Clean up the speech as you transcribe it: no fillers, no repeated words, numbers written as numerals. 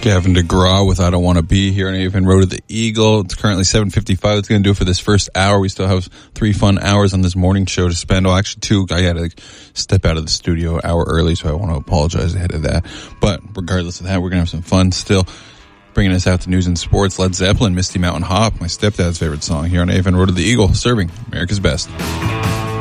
Gavin DeGraw with I Don't Want to Be here on Avon Road to the Eagle. It's currently 7:55. It's going to do it for this first hour. We still have 3 fun hours on this morning show to spend. Well, actually 2. I had to step out of the studio an hour early, so I want to apologize ahead of that. But regardless of that, we're going to have some fun still. Bringing us out to news and sports, Led Zeppelin, Misty Mountain Hop, my stepdad's favorite song here on Avon Road to the Eagle, serving America's best.